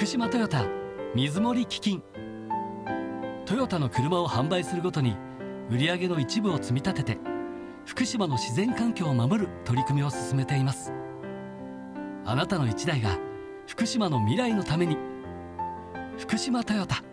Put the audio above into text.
福島トヨタ水森基金。トヨタの車を販売するごとに売上の一部を積み立てて福島の自然環境を守る取り組みを進めています。あなたの一台が福島の未来のために。福島トヨタ。